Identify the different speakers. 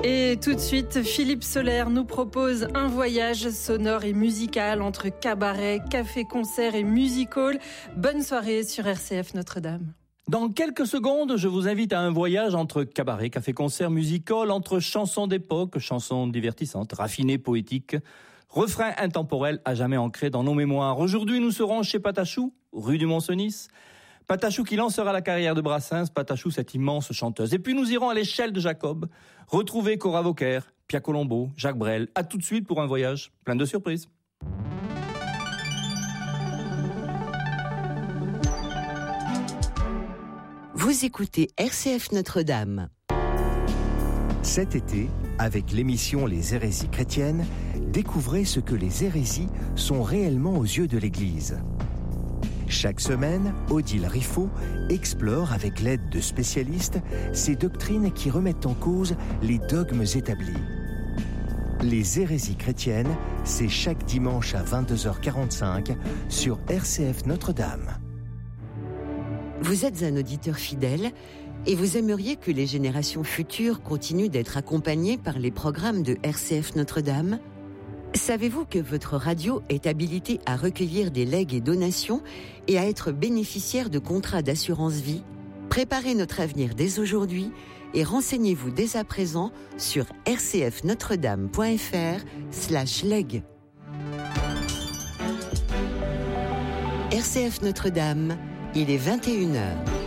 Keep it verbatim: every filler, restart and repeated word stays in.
Speaker 1: Et tout de suite, Philippe Soler nous propose un voyage sonore et musical entre cabaret, café-concert et music-hall. Bonne soirée sur R C F Notre-Dame.
Speaker 2: Dans quelques secondes, je vous invite à un voyage entre cabaret, café-concert, music-hall, entre chansons d'époque, chansons divertissantes, raffinées, poétiques, refrains intemporels à jamais ancrés dans nos mémoires. Aujourd'hui, nous serons chez Patachou, rue du Mont-Cenis. Patachou qui lancera la carrière de Brassens, Patachou cette immense chanteuse. Et puis nous irons à l'échelle de Jacob, retrouver Cora Vauquer, Pia Colombo, Jacques Brel. À tout de suite pour un voyage plein de surprises.
Speaker 3: Vous écoutez R C F Notre-Dame.
Speaker 4: Cet été, avec l'émission Les hérésies chrétiennes, découvrez ce que les hérésies sont réellement aux yeux de l'Église. Chaque semaine, Odile Riffaut explore avec l'aide de spécialistes ces doctrines qui remettent en cause les dogmes établis. Les hérésies chrétiennes, c'est chaque dimanche à vingt-deux heures quarante-cinq sur R C F Notre-Dame.
Speaker 3: Vous êtes un auditeur fidèle et vous aimeriez que les générations futures continuent d'être accompagnées par les programmes de R C F Notre-Dame ? Savez-vous que votre radio est habilitée à recueillir des legs et donations et à être bénéficiaire de contrats d'assurance vie ? Préparez notre avenir dès aujourd'hui et renseignez-vous dès à présent sur rcfnotredame.fr slash leg. R C F Notre-Dame, il est vingt et une heures.